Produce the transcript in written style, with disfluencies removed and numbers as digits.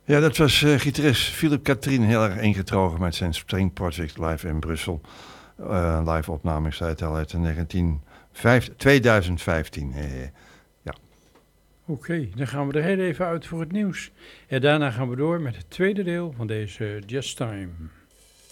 Ja, dat was gitarist Philip Katrien, heel erg ingetogen met zijn String Project live in Brussel. Live opname, ik zei het al, uit 2015. Ja. Oké, dan gaan we er heel even uit voor het nieuws. En daarna gaan we door met het tweede deel van deze Just Time.